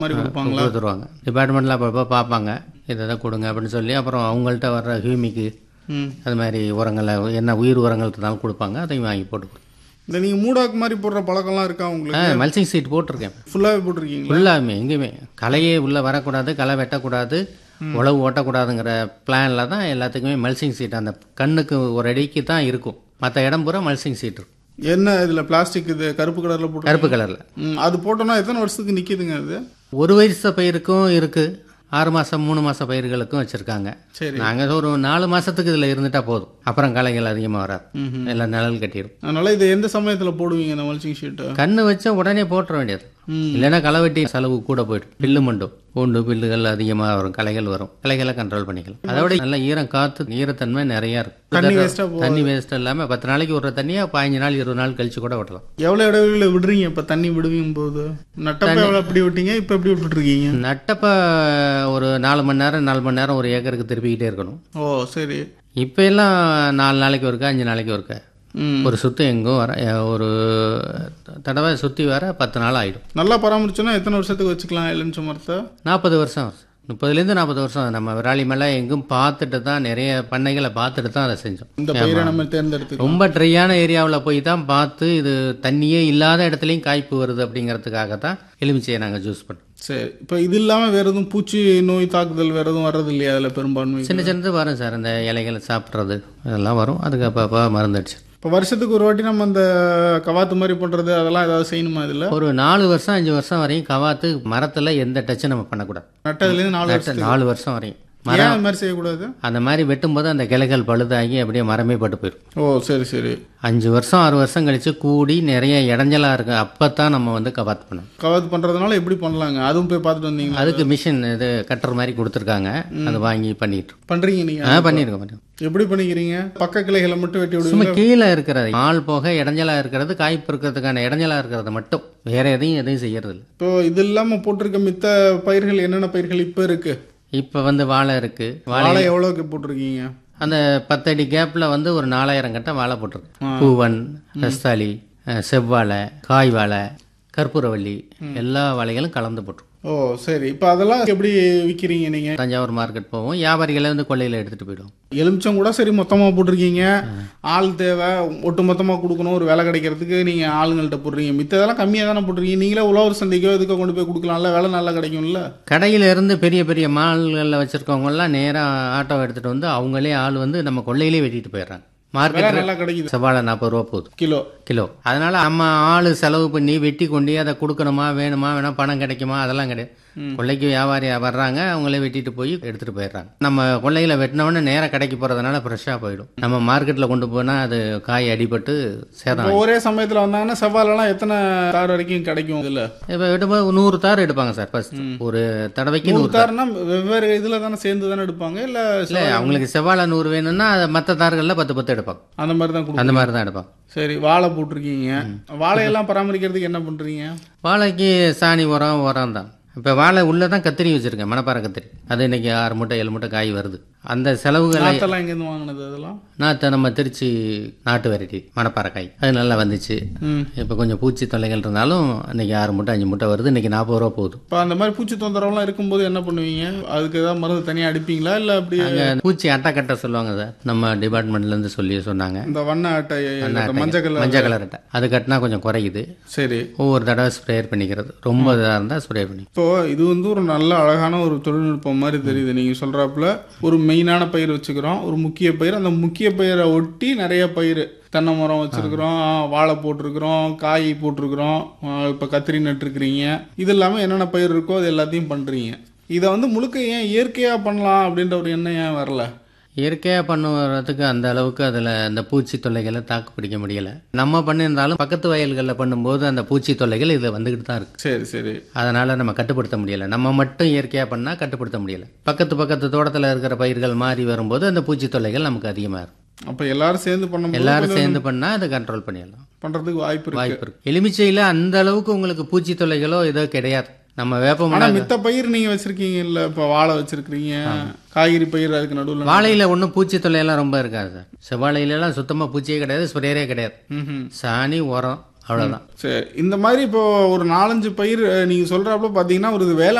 மாதிரி கொடுப்பாங்களா? கொடுத்துருவாங்க. டிபார்ட்மெண்ட்டில் அப்பப்போ பார்ப்பாங்க, இதை கொடுங்க அப்படின்னு சொல்லி. அப்புறம் அவங்கள்ட்ட வர்ற ஹியூமிக்கு அது மாதிரி உரங்களை என்ன உயிர் உரங்கள் இருந்தாலும் கொடுப்பாங்க, அதையும் வாங்கி போட்டு. இந்த நீங்கள் மூடாக்கு மாதிரி போடுற பழக்கம்லாம் இருக்கா உங்களுக்கு? மல்சிங் சீட் போட்டிருக்கேன். ஃபுல்லாகவே போட்டிருக்கீங்களா? ஃபுல்லாமே எங்கேயுமே களையே உள்ளே வரக்கூடாது, களை வெட்டக்கூடாது, உழவு ஓட்டக்கூடாதுங்கிற பிளானில் தான் எல்லாத்துக்குமே மல்சிங் சீட் அந்த கண்ணுக்கு ஒரு அடிக்கு தான் இருக்கும். மற்ற இடம் பூரா மல்சிங் சீட் இருக்கும். என்ன இதில் பிளாஸ்டிக் இது கருப்பு கலரில் போட்டு? கருப்பு கலரில். அது போட்டோன்னா எத்தனை வருஷத்துக்கு நிற்கிதுங்க அது? ஒரு வயசு பயிருக்கும் இருக்குது, 6 மாதம் 3 மாத பயிர்களுக்கும் வச்சுருக்காங்க. சரி, நாங்கள் ஒரு 4 மாதத்துக்கு இதில் இருந்துட்டா போதும், அப்புறம் களைகள் அதிகமாக வராது, எல்லாம் நிழல் கட்டிடும். அதனால இதை எந்த சமயத்தில் போடுவீங்க இந்த மல்ச்சிங் ஷீட்டை? கண்ணு வச்சா உடனே போட்டுற வேண்டியது, இல்லைன்னா களை வெட்டி செலவு கூட போயிடும். பில்லு மண்டும் பூண்டு பில்லுகள் அதிகமாக வரும், களைகள் வரும், களைகளை கண்ட்ரோல் பண்ணிக்கலாம். அதோட நல்ல ஈரம் காற்று ஈரத்தன்மை நிறையா இருக்கும். தண்ணி வேஸ்ட் இல்லாமல் 10 நாளைக்கு விடுற தண்ணியை 15 நாள் 20 நாள் கழிச்சு கூட விடலாம். எவ்வளோ இடைவெளியில் விடுறீங்க இப்போ தண்ணி விடுவீங்க போது? நட்டப்ப எவ்வளோ எப்படி விட்டீங்க, இப்போ எப்படி விட்டுருக்கீங்க? நட்டப்ப ஒரு 4 மணி நேரம் ஒரு ஏக்கருக்கு திருப்பிக்கிட்டே இருக்கணும். ஓ சரி. இப்போ எல்லாம் 4 நாளைக்கு ஒருக்கா 5 நாளைக்கு ஒருக்கா ஒரு சுற்று எங்கும் வர, ஒரு தடவை சுற்றி வர 10 நாள் ஆகிடும். நல்லா பராமரிச்சோன்னா எத்தனை வருஷத்துக்கு வச்சுக்கலாம் எலுமிச்சை மரத்தை? 40 வருஷம், 30லேருந்து 40 வருஷம். நம்ம விராலி மேலே எங்கும் பார்த்துட்டு தான், நிறைய பண்ணைகளை பார்த்துட்டு தான் அதை செஞ்சோம். இந்த பயிரை நம்ம தேர்ந்தெடுத்து ரொம்ப ட்ரையான ஏரியாவில் போய் தான் பார்த்து, இது தண்ணியே இல்லாத இடத்துலையும் காய்ப்பு வருது அப்படிங்கிறதுக்காக தான் எலுமிச்சையை நாங்கள் ஜூஸ் பண்ணோம். சரி, இப்போ இது இல்லாமல் வேறு எதுவும் பூச்சி நோய் தாக்குதல் வேறு எதுவும் வர்றது இல்லையா அதில்? பெரும்பான்மை சின்னது வரும் சார், இந்த இலைகளை சாப்பிட்றது அதெல்லாம் வரும், அதுக்கு அப்போ மருந்து அடிச்சு. இப்போ வருஷத்துக்கு ஒரு வாட்டி நம்ம அந்த கவாத்து மாதிரி பண்ணுறது அதெல்லாம் ஏதாவது செய்யணுமா இதில்? ஒரு 4 வருஷம் 5 வருஷம் வரையும் கவாத்து மரத்தில் எந்த டச்சும் நம்ம பண்ணக்கூடாது. நட்டதுலேருந்து 4 வருஷம் வரையும் மரம் அந்த மாதிரி செய்யக்கூடாது. அந்த மாதிரி வெட்டும்போது அந்த கிளைகள் பழுதாகி அப்படியே மரமே பட்டு போயிடும். ஓ சரி சரி. 5 வருஷம் 6 வருஷம் கழிச்சு கூடி நிறைய இடைஞ்சலாக இருக்கும், அப்போ தான் நம்ம வந்து கவாத்து பண்ணணும். கவாத்து பண்ணுறதுனால எப்படி பண்ணலாங்க? அதுவும் போய் பார்த்துட்டு வந்தீங்க? அதுக்கு மிஷின் இது கட்டுற மாதிரி கொடுத்துருக்காங்க, அதை வாங்கி பண்ணிட்டு பண்ணுறீங்க நீங்கள்? பண்ணியிருக்கோம். எப்படி பண்ணிக்கிறீங்க? பக்க கிளைகளை மட்டும் வெட்டி விடுவீங்க? சும்மா கீழே இருக்கிறது ஆள் போக இடைஞ்சலாக இருக்கிறது, காய்ப்பு இருக்கிறதுக்கான இடைஞ்சலாக இருக்கிறது மட்டும், வேற எதையும் செய்யறது இல்லை. இப்போ இது இல்லாமல் போட்டிருக்க மித்த பயிர்கள் என்னென்ன பயிர்கள் இப்போ இருக்கு? இப்போ வந்து வாழை இருக்கு. வாழை எவ்வளோக்கு போட்டிருக்கீங்க? அந்த 10 அடி கேப்பில் வந்து ஒரு 4000 கட்டை வாழை போட்டிருக்கு. பூவன், ரஸ்தாளி, செவ்வாழை, காய் வாழை, கற்பூரவள்ளி, எல்லா வாழைகளும் கலந்து போட்டிருக்கும். ஓ சரி. இப்போ அதெல்லாம் எப்படி விற்கிறீங்க நீங்கள்? தஞ்சாவூர் மார்க்கெட் போவோம், வியாபாரிகளை வந்து கொள்ளையில் எடுத்துகிட்டு போயிடுவோம். எலுமிச்சம் கூட சரி மொத்தமாக போட்டிருக்கீங்க, ஆள் தேவை, ஒட்டு மொத்தமாக கொடுக்கணும், ஒரு வேலை கிடைக்கிறதுக்கு நீங்கள் ஆளுங்கள்ட்ட போடுறீங்க. மித்ததெல்லாம் கம்மியாக தானே போட்டிருக்கீங்க. நீங்களே உழவர் சந்தைக்கோ இதுக்கோ கொண்டு போய் கொடுக்கலாம்ல, வேலை நல்லா கிடைக்கும்ல. கடையில் இருந்து பெரிய பெரிய மால்களில் வச்சுருக்கவங்கலாம் நேராக ஆட்டோ எடுத்துகிட்டு வந்து அவங்களே ஆள் வந்து நம்ம கொள்ளையிலே வெட்டிட்டு போயிடுறாங்க. மார்க்கெட் நல்லா கிடைக்குது. செவ்வாழை 40 ரூபா போகுது கிலோ. அதனால நம்ம ஆள் செலவு பண்ணி வெட்டி கொண்டு அதை கொடுக்கணுமா, வேணுமா, பணம் கிடைக்குமா, அதெல்லாம் கிடையாது. கொள்ளைக்கு வியாபாரி வர்றாங்க, அவங்களே வெட்டிட்டு போய் எடுத்துட்டு போயிடுறாங்க. நம்ம கொள்ளையில வெட்டினவொடனே நேராக கடைக்கு போறதுனால ஃப்ரெஷ்ஷாக போயிடும். நம்ம மார்க்கெட்டில் கொண்டு போனால் அது காய் அடிபட்டு சேதம். ஒரே சமயத்தில் வந்தாங்கன்னா செவ்வாழெல்லாம் எத்தனை தார் வரைக்கும் கிடைக்கும்? இதில் இப்போ வெட்டும்போது 100 தார் எடுப்பாங்க சார். ஃபர்ஸ்ட் ஒரு தடவைக்கு 100 தார்னா வெவ்வேறு இதில் தானே சேர்ந்து தானே எடுப்பாங்க? இல்லை அவங்களுக்கு செவ்வாழை 100 வேணும்னா மற்ற தார்களில் 10 எடுப்பாங்க. அந்த மாதிரி தான் எடுப்பாங்க. சரி, வாழை போட்டிருக்கீங்க. வாழையெல்லாம் பராமரிக்கிறதுக்கு என்ன பண்ணுறீங்க? வாழைக்கு சாணி உரம் தான். இப்போ வாழை உள்ளே தான் கத்திரி வச்சுருக்கேன், மணப்பாறை கத்திரி. அது இன்னைக்கு 6 மூட்டை 7 மூட்டை காய் வருது. அந்த செலவுகள் எங்கேருந்து வாங்கினது? அதெல்லாம் நாற்றை நம்ம திருச்சி நாட்டு வெரைட்டி மணப்பாறை காய், அது நல்லா வந்துச்சு. இப்போ கொஞ்சம் பூச்சி தொல்லைகள் இருந்தாலும் இன்னைக்கு 6 மூட்டை 5 மூட்டை வருது. இன்னைக்கு 40 ரூபா போகுது. இப்போ அந்த மாதிரி பூச்சி தொந்தரவுலாம் இருக்கும்போது என்ன பண்ணுவீங்க? அதுக்கு ஏதாவது மருந்து தனியாக அடிப்பீங்களா? இல்லை அப்படி அங்கே பூச்சி அட்டை கட்ட சொல்லுவாங்க சார், நம்ம டிபார்ட்மெண்ட்லேருந்து சொன்னாங்க. இந்த வண்ண அட்டை, மஞ்சள் கலர் அட்டை, அது கட்டினா கொஞ்சம் குறையுது. சரி, ஒவ்வொரு தடவை ஸ்ப்ரேயர் பண்ணிக்கிறது, ரொம்ப இதாக இருந்தால் ஸ்ப்ரே பண்ணி. இப்போ இது வந்து ஒரு நல்ல அழகான ஒரு தொழில்நுட்பம் மாதிரி தெரியுது. நீங்கள் சொல்கிறாப்புல ஒரு மெயினான பயிர் வச்சுக்கிறோம், ஒரு முக்கிய பயிர், அந்த முக்கிய பயிரை ஒட்டி நிறைய பயிர், தென்னை மரம் வச்சுருக்கிறோம், வாழை போட்டிருக்கிறோம், காய் போட்டிருக்கிறோம், இப்போ கத்திரி நட்டுருக்கிறீங்க. இது இல்லாமல் என்னென்ன பயிர் இருக்கோ அது எல்லாத்தையும் பண்ணுறீங்க. இதை வந்து முழுக்க ஏன் இயற்கையாக பண்ணலாம் அப்படின்ற ஒரு எண்ணம் ஏன் வரல? இயற்கையாக பண்ணுறதுக்கு அந்த அளவுக்கு அதில் அந்த பூச்சி தொல்லைகளை தாக்கு பிடிக்க முடியலை. நம்ம பண்ணியிருந்தாலும் பக்கத்து வயல்களில் பண்ணும்போது அந்த பூச்சி தொல்லைகள் இதில் வந்துக்கிட்டு தான் இருக்குது. சரி சரி. அதனால் நம்ம கட்டுப்படுத்த முடியலை. நம்ம மட்டும் இயற்கையாக பண்ணால் கட்டுப்படுத்த முடியலை. பக்கத்து தோட்டத்தில் இருக்கிற பயிர்கள் மாறி வரும்போது அந்த பூச்சி தொல்லைகள் நமக்கு அதிகமாக இருக்கும். அப்போ எல்லாரும் சேர்ந்து பண்ணால் அதை கண்ட்ரோல் பண்ணிடலாம். பண்ணுறதுக்கு வாய்ப்பு இருக்கு. எலுமிச்சையில் அந்த அளவுக்கு உங்களுக்கு பூச்சி தொல்லைகளோ ஏதோ கிடையாது. நம்ம வேப்பமரம் மித்த பயிர் நீங்க வச்சிருக்கீங்க இல்ல? இப்போ வாழை வச்சிருக்கீங்க, காய்கறி பயிர், அதுக்கு நடுவில் வாழையில ஒன்றும் பூச்சி தொல்லையெல்லாம் ரொம்ப இருக்காது சார். செவ்வாழையிலாம் சுத்தமாக பூச்சியே கிடையாது, ஸ்ப்ரேயரே கிடையாது. சாணி உரம் அவ்வளவுதான். சரி, இந்த மாதிரி இப்போ ஒரு 4-5 பயிர் நீங்க சொல்றாப்புல பாத்தீங்கன்னா ஒரு வேளாண்